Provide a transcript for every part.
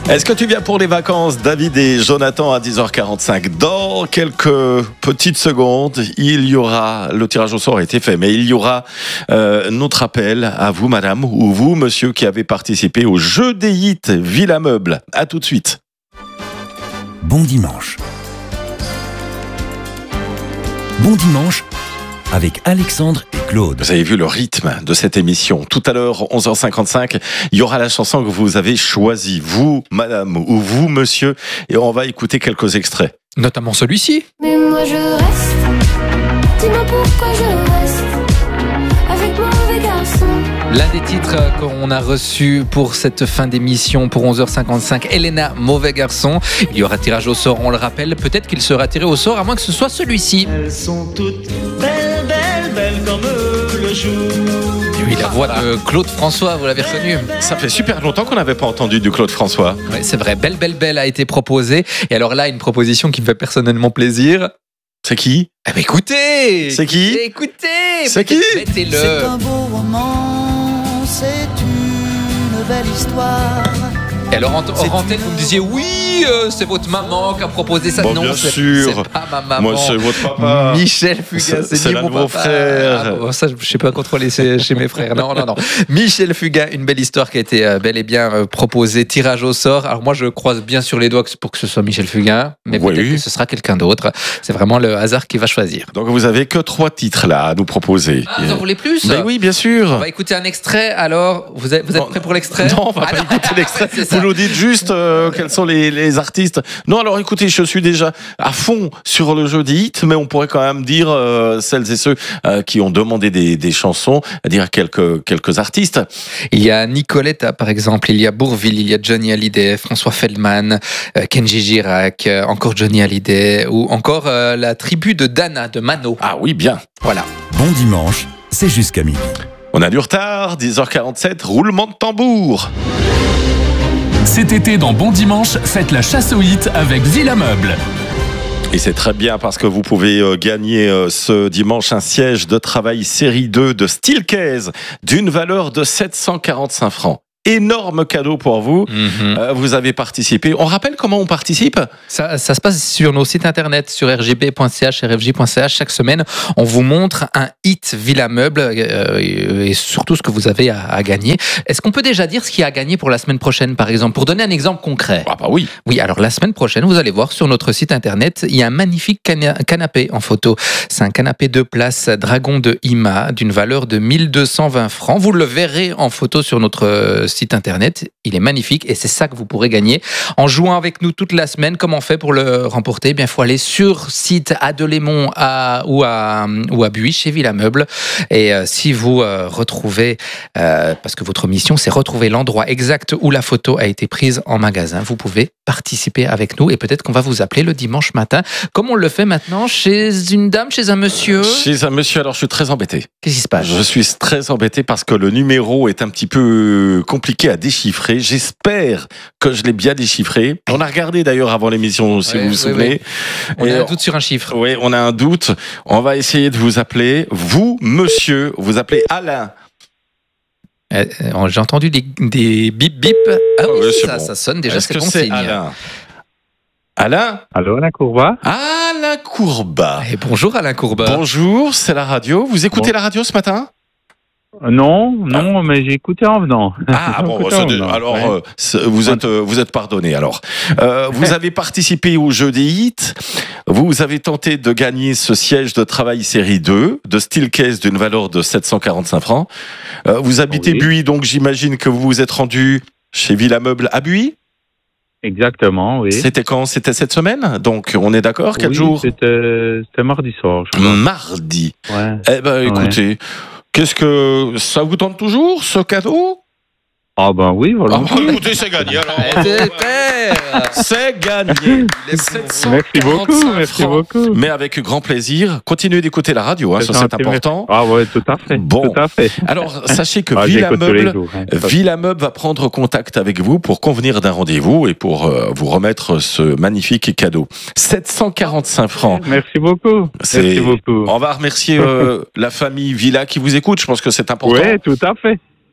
Est-ce que tu viens pour les vacances, David et Jonathan, à 10h45? Dans quelques petites secondes, il y aura, le tirage au sort a été fait, mais il y aura notre appel à vous, madame, ou vous, monsieur, qui avez participé au jeu des hits Villa Meuble. À tout de suite. Bon dimanche. Bon dimanche avec Alexandre et Claude. Vous avez vu le rythme de cette émission. Tout à l'heure, 11h55, il y aura la chanson que vous avez choisie, vous, madame, ou vous, monsieur, et on va écouter quelques extraits. Notamment celui-ci. Mais moi je reste, dis-moi pourquoi je reste avec mauvais garçon. L'un des titres qu'on a reçu pour cette fin d'émission, pour 11h55, Elena, Mauvais Garçon. Il y aura tirage au sort, on le rappelle. Peut-être qu'il sera tiré au sort, à moins que ce soit celui-ci. Elles sont toutes belles, belles, belles comme le jour. Oui, la voix de Claude François, vous l'avez reconnu. Ça fait super longtemps qu'on n'avait pas entendu du Claude François. Oui, c'est vrai. Belle, belle, belle a été proposée. Et alors là, une proposition qui me fait personnellement plaisir. C'est qui? Eh ben écoutez! C'est qui? Écoutez! C'est qui? Mettez-le! C'est un beau roman, c'est une belle histoire. Et alors, en antenne, vous me disiez oui, c'est votre maman qui a proposé ça. Bon, non, bien c'est sûr. pas ma maman. Moi, c'est votre papa. Michel Fugain, C'est ni l'un mon de vos papa. frères. Ah, bon, ça, je sais pas contrôler chez mes frères. Non. Michel Fugain, une belle histoire qui a été bel et bien proposée. Tirage au sort. Alors moi, je croise bien sur les doigts pour que ce soit Michel Fugain, mais Oui. peut-être que ce sera quelqu'un d'autre. C'est vraiment le hasard qui va choisir. Donc vous avez que 3 titres là à nous proposer. Ah, vous en voulez plus? Ben oui, bien sûr. On va écouter un extrait. Alors, vous êtes prêts pour l'extrait? Non, on va pas écouter l'extrait. c'est ça. Vous nous dites juste quels sont les artistes. Non, alors écoutez, je suis déjà à fond sur le jeu des hits, mais on pourrait quand même dire celles et ceux qui ont demandé des chansons, dire quelques artistes. Il y a Nicoletta, par exemple, il y a Bourvil, il y a Johnny Hallyday, François Feldman, Kenji Girac, encore Johnny Hallyday, ou encore la tribu de Dana, de Mano. Ah oui, bien. Voilà. Bon dimanche, c'est jusqu'à midi. On a du retard, 10h47, roulement de tambour. Cet été dans Bon Dimanche, faites la chasse aux hits avec Villa Meuble. Et c'est très bien parce que vous pouvez gagner ce dimanche un siège de travail série 2 de Steelcase d'une valeur de 745 francs. Énorme cadeau pour vous. Vous avez participé. On rappelle comment on participe? Ça se passe sur nos sites internet, sur rgb.ch, rfj.ch. Chaque semaine, on vous montre un hit Villa Meuble et surtout ce que vous avez à gagner. Est-ce qu'on peut déjà dire ce qu'il y a à gagner pour la semaine prochaine, par exemple, pour donner un exemple concret? Ah bah oui. Oui, alors la semaine prochaine, vous allez voir sur notre site internet, il y a un magnifique canapé en photo. C'est un canapé 2 places Dragon de Ima d'une valeur de 1220 francs. Vous le verrez en photo sur notre site internet. Il est magnifique et c'est ça que vous pourrez gagner en jouant avec nous toute la semaine. Comment on fait pour le remporter? Eh bien, il faut aller sur site à Delémont ou à Buis chez Villa Meuble. Et si vous retrouvez, parce que votre mission, c'est retrouver l'endroit exact où la photo a été prise en magasin, vous pouvez participer avec nous et peut-être qu'on va vous appeler le dimanche matin, comme on le fait maintenant chez une dame, chez un monsieur. Chez un monsieur, alors je suis très embêté. Qu'est-ce qui se passe? Je suis très embêté parce que le numéro est un petit peu compliqué à déchiffrer. J'espère que je l'ai bien déchiffré. On a regardé d'ailleurs avant l'émission, si vous vous souvenez. On a un doute sur un chiffre. Oui, on a un doute. On va essayer de vous appeler. Vous, monsieur, vous appelez Alain. J'ai entendu des bip bip. Ah oui, bon. ça sonne déjà, Est-ce c'est que bon c'est signe. Alain? Allô, Alain Courbat? Alain Courbat. Et bonjour Alain Courbat. Bonjour, c'est la radio. Vous écoutez la radio ce matin? Non, mais j'ai écouté en venant. Ah bon, alors vous êtes pardonné alors. Vous avez participé au jeu des hits. Vous avez tenté de gagner ce siège de travail série 2 de Steelcase d'une valeur de 745 francs. Vous habitez Buis, donc j'imagine que vous vous êtes rendu chez Villa Meuble à Buis. Exactement, oui. C'était quand? C'était cette semaine? Donc on est d'accord? Quel jour? C'était mardi soir, je crois. Mardi. Ouais. Eh ben écoutez, qu'est-ce que ça vous tente toujours ce cadeau? Ah ben oui, voilà. Ah bah, écoutez, c'est gagné alors. C'est gagné. Les 745 Merci francs. beaucoup. Mais avec grand plaisir. Continuez d'écouter la radio, ça c'est important. Ah ouais, tout à fait. Bon. Tout à fait. Alors sachez que j'écoute tous les jours, hein. Villa Meuble va prendre contact avec vous pour convenir d'un rendez-vous et pour vous remettre ce magnifique cadeau. 745 francs. Merci beaucoup. Merci beaucoup. On va remercier la famille Villa qui vous écoute. Je pense que c'est important. Oui, tout à fait.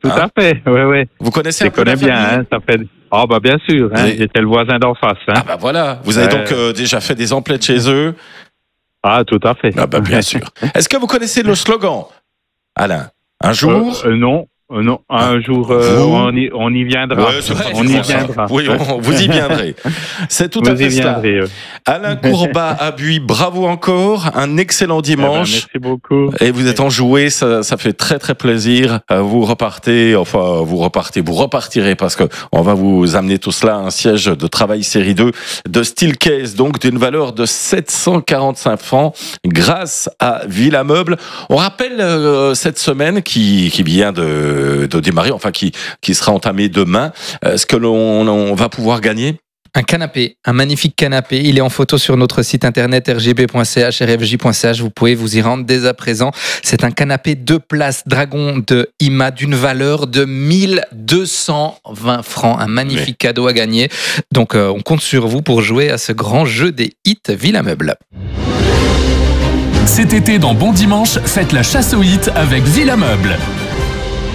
tout à fait. Ouais. Vous connaissez Je un peu la connais bien, famille hein, ça fait... Ah bah bien sûr, hein, Oui. j'étais le voisin d'en face. Hein. Ah bah voilà, vous avez donc déjà fait des emplettes chez eux. Ah, tout à fait. Ah bah bien sûr. Est-ce que vous connaissez le slogan, Alain? Un jour Non, un jour, on y viendra. Ouais, c'est on y pratiquement ça. viendra. Oui, vous y viendrez. C'est tout à Vous y fait cela. viendrez. Alain Courbat à Buis, bravo encore. Un excellent dimanche. Merci beaucoup. Et vous êtes enjoué, ça fait très très plaisir. Vous repartirez parce que on va vous amener tout cela à un siège de travail série 2 de Steelcase, donc d'une valeur de 745 francs grâce à Villa Meuble. On rappelle cette semaine qui vient de démarrer, enfin qui sera entamée demain, ce que l'on va pouvoir gagner. Un canapé, un magnifique canapé. Il est en photo sur notre site internet rgb.ch, rfj.ch. Vous pouvez vous y rendre dès à présent. C'est un canapé 2 places Dragon de IMA d'une valeur de 1220 francs. Un magnifique cadeau à gagner. Donc, on compte sur vous pour jouer à ce grand jeu des hits Villa Meuble. Cet été dans Bon Dimanche, faites la chasse aux hits avec Villa Meuble.